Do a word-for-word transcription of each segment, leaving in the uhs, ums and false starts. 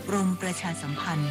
กรมประชาสัมพันธ์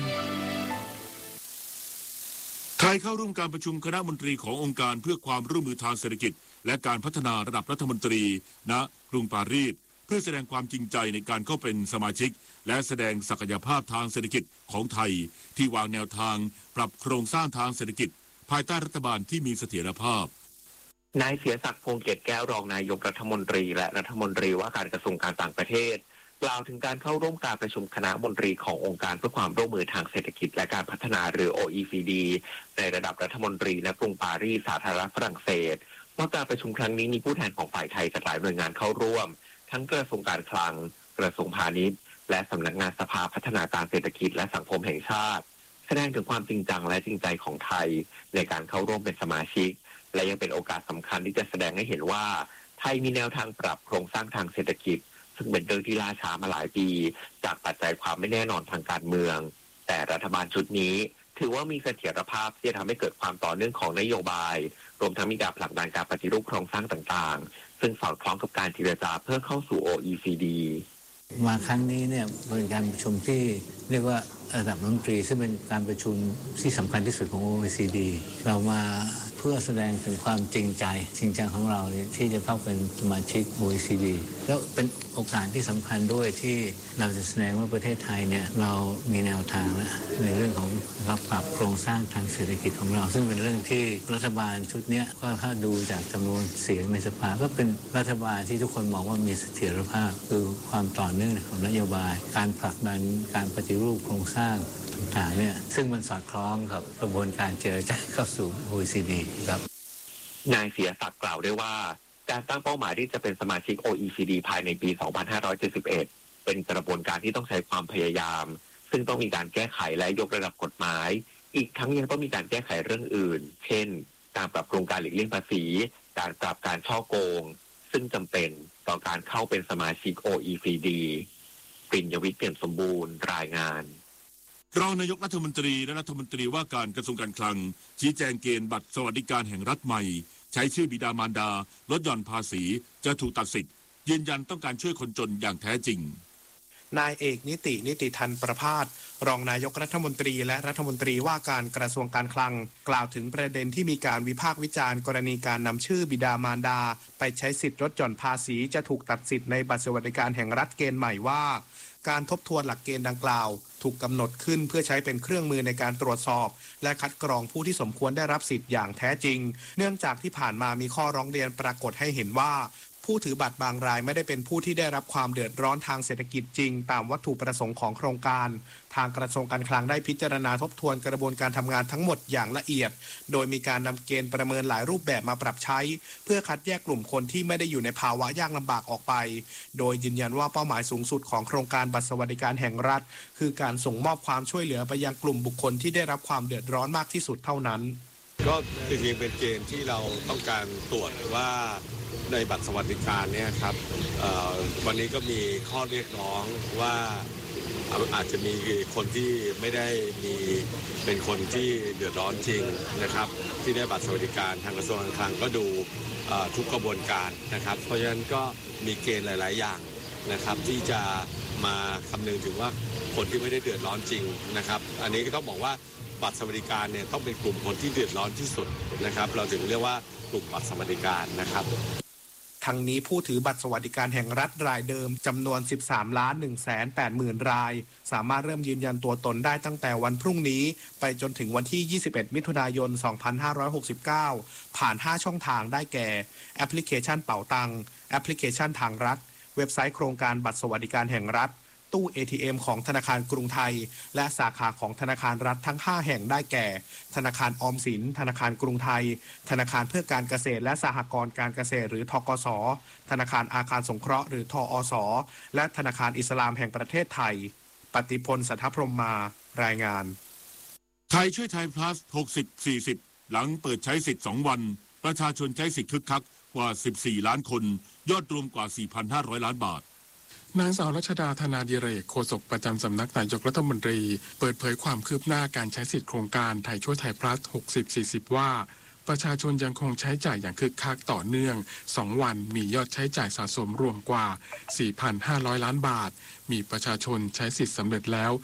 ไทยเข้าร่วมการประชุมคณะมนตรีขององค์การเพื่อความร่วมมือทางเศรษฐกิจและการพัฒนาระดับรัฐมนตรีณกรุงปารีสเพื่อแสดงความจริงใจในการเข้าเป็นสมาชิกและแสดงศักยภาพทางเศรษฐกิจของไทยที่วางแนวทางปรับโครงสร้างทางเศรษฐกิจภายใต้รัฐบาลที่มีเสถียรภาพนายเสียศักดิ์พงษ์เกตแก้วรองนายกรัฐมนตรีและรัฐมนตรีว่าการกระทรวงการต่างประเทศกล่าวถึงการเข้าร่วมการประชุมคณะมนตรีขององค์การเพื่อความร่วมมือทางเศรษฐกิจและการพัฒนาหรือ โอ อี ซี ดี ในระดับรัฐมนตรีณกรุงปารีสสาธารณรัฐฝรั่งเศสว่าการประชุมครั้งนี้มีผู้แทนของฝ่ายไทยจากหลายหน่วยงานเข้าร่วมทั้งกระทรวงการคลังกระทรวงพาณิชย์และสำนักงานสภาพัฒนาการเศรษฐกิจและสังคมแห่งชาติแสดงถึงความจริงจังและจริงใจของไทยในการเข้าร่วมเป็นสมาชิกและยังเป็นโอกาสสำคัญที่จะแสดงให้เห็นว่าไทยมีแนวทางปรับโครงสร้างทางเศรษฐกิจซึ่งเป็นเรื่องที่ล่าช้ามาหลายปีจากปัจจัยความไม่แน่นอนทางการเมืองแต่รัฐบาลชุดนี้ถือว่ามีเสถียรภาพที่จะทำให้เกิดความต่อเนื่องของนโยบายรวมทั้งมีการผลักดันการปฏิรูปโครงสร้างต่างๆซึ่งสอดคล้องกับการเจรจาเพื่อเข้าสู่ โอ อี ซี ดีมาครั้งนี้เนี่ยเป็นการประชุมที่เรียกว่าระดับรัฐมนตรีซึ่งเป็นการประชุมที่สำคัญที่สุดของ โอ อี ซี ดี เรามาเพื่อแสดงถึงความจริงใจจริงจังของเราที่จะเข้าเป็นสมาชิก โอ อี ซี ดี แล้วเป็นโอกาสที่สำคัญด้วยที่เราจะแสดงว่าประเทศไทยเนี่ยเรามีแนวทางแล้วในเรื่องของรับปรับโครงสร้างทางเศรษฐกิจของเราซึ่งเป็นเรื่องที่รัฐบาลชุดนี้ก็ถ้าดูจากจำนวนเสียงในสภาก็เป็นรัฐบาลที่ทุกคนมองว่ามีเสถียรภาพคือความต่อเนื่องของนโยบายการผลักดันการปฏิรูปโครงสร้างต่างๆเนี่ยซึ่งมันสอดคล้องกับกระบวนการเจรจาเข้าสู่ โอ อี ซี ดี ครับนายเสียศักดิ์กล่าวด้วยว่าการตั้งเป้าหมายที่จะเป็นสมาชิก โอ อี ซี ดี ภายในปี สองพันห้าร้อยเจ็ดสิบเอ็ด เป็นกระบวนการที่ต้องใช้ความพยายามซึ่งต้องมีการแก้ไขและยกระดับกฎหมายอีกทั้งยังต้องมีการแก้ไขเรื่องอื่นเช่นการปรับปรุงการหลีกเลี่ยงภาษีการปรับการช่อโกงซึ่งจำเป็นต่อการเข้าเป็นสมาชิก โอ อี ซี ดี ปริญญวิทย์เปี่ยมสมบูรณ์รายงานรองนายกรัฐมนตรีและรัฐมนตรีว่าการกระทรวงการคลังชี้แจงเกณฑ์บัตรสวัสดิการแห่งรัฐใหม่ใช้ชื่อบิดามารดาลดหย่อนภาษีจะถูกตัดสิทธิ์ยืนยันต้องการช่วยคนจนอย่างแท้จริงนายเอกนิตินิติทันประภาสรองนายกรัฐมนตรีและรัฐมนตรีว่าการกระทรวงการคลังกล่าวถึงประเด็นที่มีการวิพากษ์วิจารณ์กรณีการนำชื่อบิดามารดาไปใช้สิทธิ์ลดหย่อนภาษีจะถูกตัดสิทธิ์ในบัตรสวัสดิการแห่งรัฐเกณฑ์ใหม่ว่าการทบทวนหลักเกณฑ์ดังกล่าวถูกกำหนดขึ้นเพื่อใช้เป็นเครื่องมือในการตรวจสอบและคัดกรองผู้ที่สมควรได้รับสิทธิ์อย่างแท้จริงเนื่องจากที่ผ่านมามีข้อร้องเรียนปรากฏให้เห็นว่าผู้ถือบัตรบางรายไม่ได้เป็นผู้ที่ได้รับความเดือดร้อนทางเศรษฐกิจจริงตามวัตถุประสงค์ของโครงการทางกระทรวงการคลังได้พิจารณาทบทวนกระบวนการทำงานทั้งหมดอย่างละเอียดโดยมีการนำเกณฑ์ประเมินหลายรูปแบบมาปรับใช้เพื่อคัดแยกกลุ่มคนที่ไม่ได้อยู่ในภาวะยากลำบากออกไปโดยยืนยันว่าเป้าหมายสูงสุดของโครงการบัตรสวัสดิการแห่งรัฐคือการส่งมอบความช่วยเหลือไปยังกลุ่มบุคคลที่ได้รับความเดือดร้อนมากที่สุดเท่านั้นก็จริงๆเป็นเกณฑ์ที่เราต้องการตรวจว่าในบัตรสวัสดิการเนี่ยครับวันนี้ก็มีข้อเรียกร้องว่าอาจจะมีคนที่ไม่ได้มีเป็นคนที่เดือดร้อนจริงนะครับที่ได้บัตรสวัสดิการทางกระทรวงการคลังก็ดูทุกกระบวนการนะครับเพราะฉะนั้นก็มีเกณฑ์หลายๆอย่างนะครับที่จะมาคำนึงถึงว่าคนที่ไม่ได้เดือดร้อนจริงนะครับอันนี้ก็ต้องบอกว่าบัตรสวัสดิการเนี่ยต้องเป็นกลุ่มคนที่เดือดร้อนที่สุดนะครับเราถึงเรียกว่ากลุ่มบัตรสวัสดิการนะครับทั้งนี้ผู้ถือบัตรสวัสดิการแห่งรัฐรายเดิมจำนวน สิบสามล้านหนึ่งแสนแปดหมื่น รายสามารถเริ่มยืนยันตัวตนได้ตั้งแต่วันพรุ่งนี้ไปจนถึงวันที่ยี่สิบเอ็ดมิถุนายนสองพันห้าร้อยหกสิบเก้าผ่านห้าช่องทางได้แก่แอปพลิเคชันเป๋าตังแอปพลิเคชันทางรัฐเว็บไซต์โครงการบัตรสวัสดิการแห่งรัฐตู้ เอ ที เอ็ม ของธนาคารกรุงไทยและสาขาของธนาคารรัฐทั้งห้าแห่งได้แก่ธนาคารออมสินธนาคารกรุงไทยธนาคารเพื่อการเกษตรและสหกรณ์การเกษตรหรือธกส.ธนาคารอาคารสงเคราะห์หรือทอส.และธนาคารอิสลามแห่งประเทศไทยปฏิพลสัทธพรหมมารายงานไทยช่วยไทย plus หกสิบ สี่สิบ หลังเปิดใช้สิทธิ์สองวันประชาชนใช้สิทธิ์คึกคักกว่าสิบสี่ล้านคนยอดรวมกว่า สี่พันห้าร้อย ล้านบาทนางสาวรัชดาธนาดิเรกโฆษกประจำสำนักนายกรัฐมนตรีเปิดเผยความคืบหน้าการใช้สิทธิโครงการไทยช่วยไทย plus หกสิบ สี่สิบ ว่าประชาชนยังคงใช้จ่ายอย่างคึกคักต่อเนื่องสองวันมียอดใช้จ่ายสะสมรวมกว่า สี่พันห้าร้อย ล้านบาทมีประชาชนใช้สิทธิ์สำเร็จแล้ว